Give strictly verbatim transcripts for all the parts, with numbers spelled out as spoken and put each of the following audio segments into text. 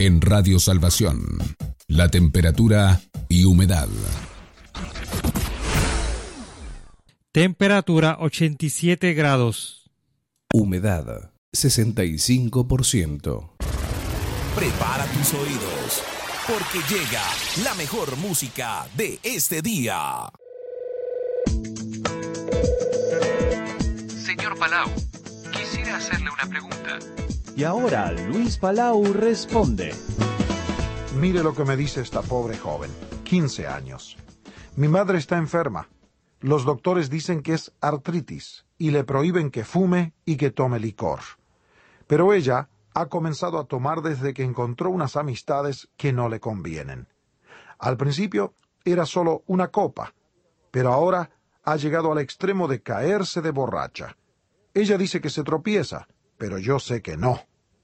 En Radio Salvación, la temperatura y humedad. Temperatura ochenta y siete grados. Humedad sesenta y cinco por ciento. Prepara tus oídos, porque llega la mejor música de este día. Señor Palau, quisiera hacerle una pregunta. Y ahora Luis Palau responde. Mire lo que me dice esta pobre joven, quince años. Mi madre está enferma. Los doctores dicen que es artritis y le prohíben que fume y que tome licor. Pero ella ha comenzado a tomar desde que encontró unas amistades que no le convienen. Al principio era solo una copa, pero ahora ha llegado al extremo de caerse de borracha. Ella dice que se tropieza, pero yo sé que no.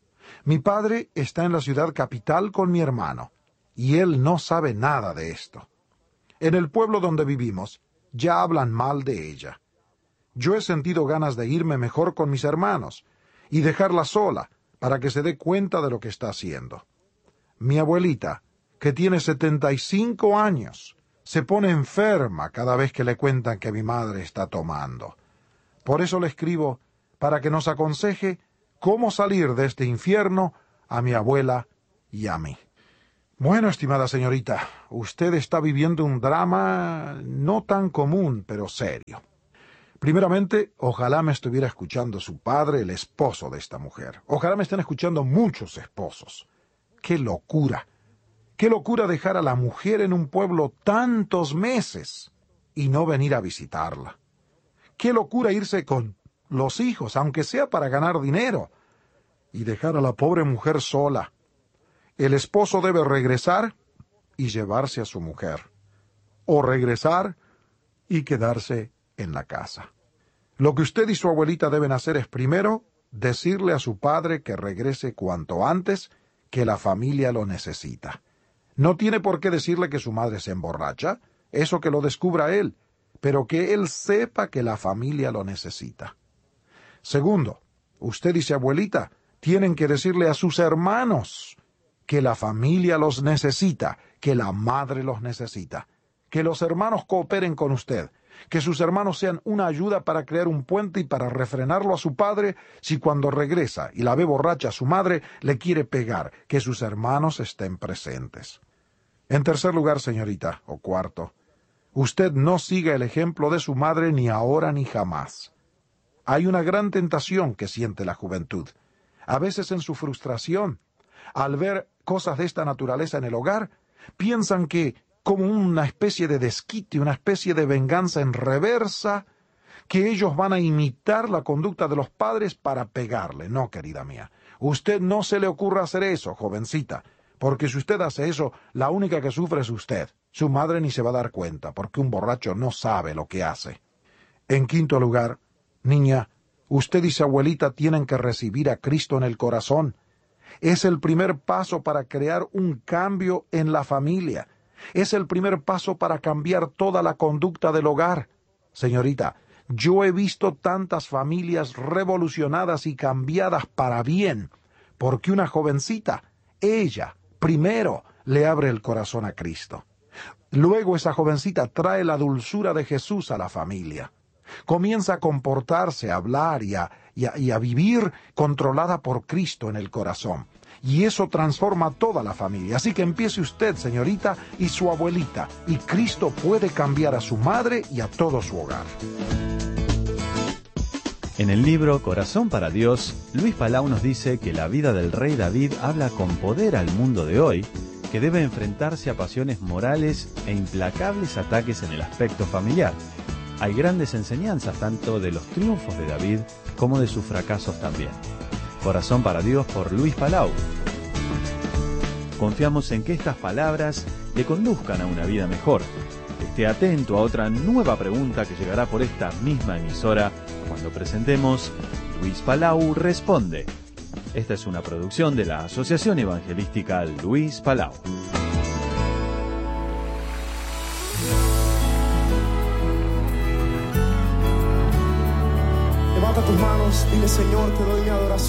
Mi padre está en la ciudad capital con mi hermano, y él no sabe nada de esto. En el pueblo donde vivimos, ya hablan mal de ella. Yo he sentido ganas de irme mejor con mis hermanos y dejarla sola para que se dé cuenta de lo que está haciendo. Mi abuelita, que tiene setenta y cinco años, se pone enferma cada vez que le cuentan que mi madre está tomando. Por eso le escribo para que nos aconseje cómo salir de este infierno a mi abuela y a mí. Bueno, estimada señorita, usted está viviendo un drama no tan común, pero serio. Primeramente, ojalá me estuviera escuchando su padre, el esposo de esta mujer. Ojalá me estén escuchando muchos esposos. ¡Qué locura! ¡Qué locura dejar a la mujer en un pueblo tantos meses y no venir a visitarla! ¡Qué locura irse con los hijos, aunque sea para ganar dinero, y dejar a la pobre mujer sola! El esposo debe regresar y llevarse a su mujer, o regresar y quedarse en la casa. Lo que usted y su abuelita deben hacer es primero decirle a su padre que regrese cuanto antes, que la familia lo necesita. No tiene por qué decirle que su madre se emborracha, eso que lo descubra él, pero que él sepa que la familia lo necesita. Segundo, usted y su abuelita tienen que decirle a sus hermanos que la familia los necesita, que la madre los necesita, que los hermanos cooperen con usted, que sus hermanos sean una ayuda para crear un puente y para refrenarlo a su padre si cuando regresa y la ve borracha a su madre le quiere pegar, que sus hermanos estén presentes. En tercer lugar, señorita, o cuarto, usted no siga el ejemplo de su madre ni ahora ni jamás. Hay una gran tentación que siente la juventud, a veces en su frustración, al ver cosas de esta naturaleza en el hogar, piensan que, como una especie de desquite, una especie de venganza en reversa, que ellos van a imitar la conducta de los padres para pegarle. No, querida mía, usted no se le ocurra hacer eso, jovencita, porque si usted hace eso, la única que sufre es usted. Su madre ni se va a dar cuenta, porque un borracho no sabe lo que hace. En quinto lugar, niña, usted y su abuelita tienen que recibir a Cristo en el corazón. Es el primer paso para crear un cambio en la familia. Es el primer paso para cambiar toda la conducta del hogar. Señorita, yo he visto tantas familias revolucionadas y cambiadas para bien, porque una jovencita, ella, primero, le abre el corazón a Cristo. Luego esa jovencita trae la dulzura de Jesús a la familia. Comienza a comportarse, a hablar y a, y, a, y a vivir controlada por Cristo en el corazón. Y eso transforma toda la familia. Así que empiece usted, señorita, y su abuelita, y Cristo puede cambiar a su madre y a todo su hogar. En el libro Corazón para Dios, Luis Palau nos dice que la vida del rey David habla con poder al mundo de hoy, que debe enfrentarse a pasiones morales e implacables ataques en el aspecto familiar. Hay grandes enseñanzas tanto de los triunfos de David como de sus fracasos también. Corazón para Dios por Luis Palau. Confiamos en que estas palabras le conduzcan a una vida mejor. Esté atento a otra nueva pregunta que llegará por esta misma emisora cuando presentemos Luis Palau Responde. Esta es una producción de la Asociación Evangelística Luis Palau. Levanta tus manos, dile: Señor, te doy mi adoración.